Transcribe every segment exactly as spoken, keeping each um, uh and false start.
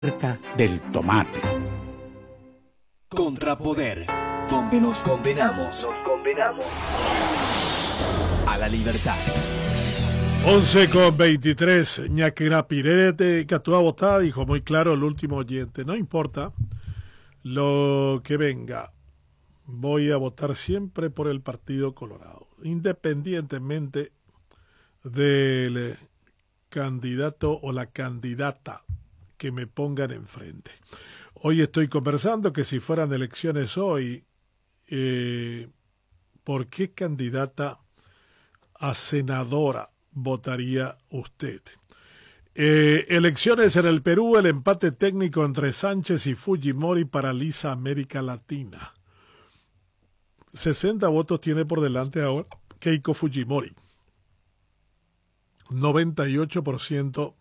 del tomate. Contrapoder, donde nos condenamos, nos condenamos a la libertad. once con veintitrés, ñaquera pirete, que tú a votar, dijo muy claro el último oyente. No importa lo que venga, voy a votar siempre por el Partido Colorado, independientemente del candidato o la candidata que me pongan enfrente. Hoy estoy conversando que si fueran elecciones hoy, eh, ¿por qué candidata a senadora votaría usted? Eh, elecciones en el Perú, el empate técnico entre Sánchez y Fujimori paraliza América Latina. sesenta votos tiene por delante ahora Keiko Fujimori. noventa y ocho por ciento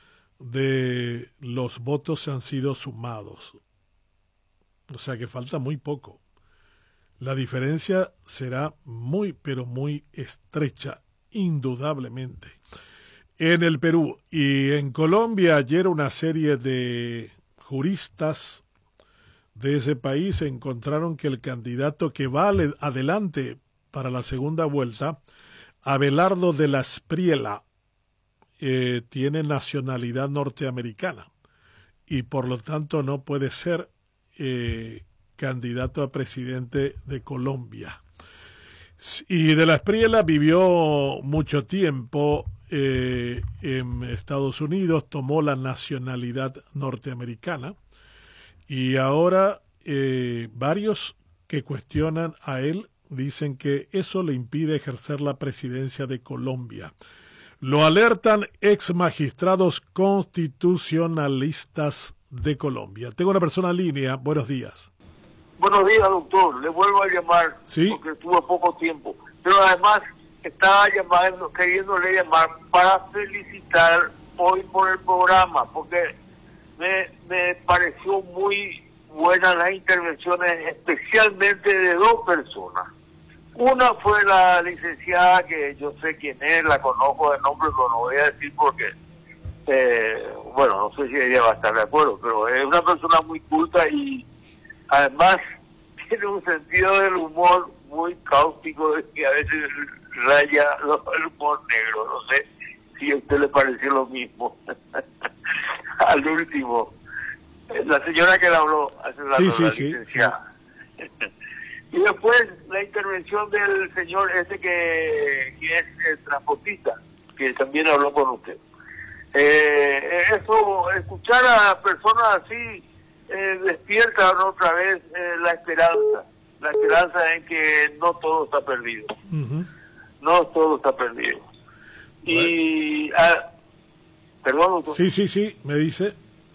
de los votos se han sido sumados. O sea que falta muy poco. La diferencia será muy, pero muy estrecha, indudablemente. En el Perú y en Colombia, ayer una serie de juristas de ese país encontraron que el candidato que va adelante para la segunda vuelta, Abelardo de la Espriella, eh, tiene nacionalidad norteamericana y por lo tanto no puede ser eh, candidato a presidente de Colombia. Y de la Espriella vivió mucho tiempo eh, en Estados Unidos, tomó la nacionalidad norteamericana y ahora eh, varios que cuestionan a él dicen que eso le impide ejercer la presidencia de Colombia. Lo alertan ex magistrados constitucionalistas de Colombia. Tengo una persona en línea. Buenos días. Buenos días, doctor. Le vuelvo a llamar, ¿sí? Porque tuvo poco tiempo. Pero además estaba llamando, queriéndole llamar para felicitar hoy por el programa, porque me, me pareció muy buenas las intervenciones, especialmente de dos personas. Una fue la licenciada, que yo sé quién es, la conozco de nombre, pero no voy a decir porque, eh, bueno, no sé si ella va a estar de acuerdo, pero es una persona muy culta y además tiene un sentido del humor muy cáustico que a veces raya el humor negro. No sé si a usted le pareció lo mismo. Al último, la señora que le habló hace rato, sí, sí, la sí, licenciada. Sí. Y después la intervención del señor ese que, que es el transportista, que también habló con usted. Eh, eso, escuchar a personas así, eh, despierta otra vez eh, la esperanza. La esperanza en que no todo está perdido. Uh-huh. No todo está perdido. Bueno. Y... Ah, perdón, doctor. Sí, sí, sí, me dice.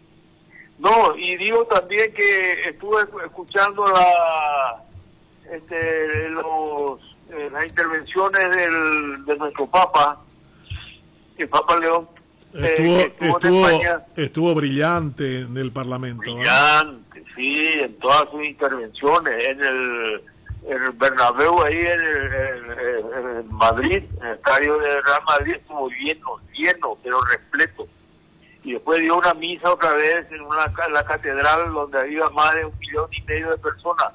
No, y digo también que estuve escuchando la... Este, los eh, las intervenciones del, de nuestro Papa, el Papa León, estuvo, eh, estuvo, estuvo, en España, estuvo brillante en el Parlamento. Brillante, ¿eh? Sí, en todas sus intervenciones, en el, el Bernabéu, ahí en, el, en, en Madrid, en el estadio de Real Madrid, estuvo lleno, lleno, pero repleto. Y después dio una misa otra vez en, una, en la catedral donde había más de un millón y medio de personas.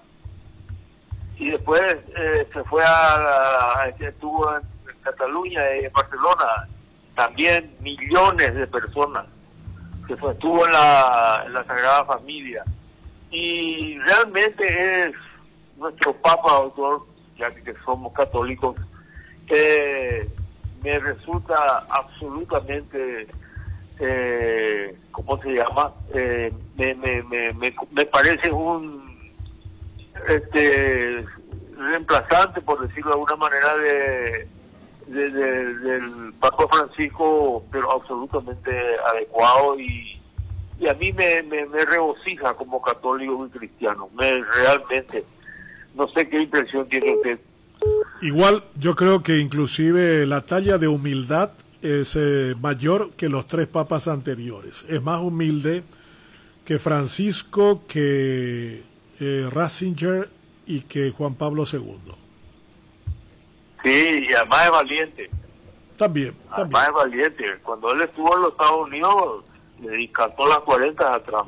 Y después eh, se fue a, a estuvo en, en Cataluña y en Barcelona, también millones de personas. Se fue, estuvo en la, en la Sagrada Familia. Y realmente es nuestro Papa, doctor, ya que somos católicos, que me resulta absolutamente, eh, ¿cómo se llama? Eh, me, me, me, me, me parece un este reemplazante, por decirlo de alguna manera, de, de, de del Papa Francisco, pero absolutamente adecuado y, y a mí me, me, me regocija como católico y cristiano. Me realmente no sé qué impresión tiene usted. Igual yo creo que inclusive la talla de humildad es eh, mayor que los tres papas anteriores. Es más humilde que Francisco, que Eh, Ratzinger y que Juan Pablo segundo. Sí, y además es valiente. También, Además también. es valiente. Cuando él estuvo en los Estados Unidos, Le di cantó las cuarenta a Trump.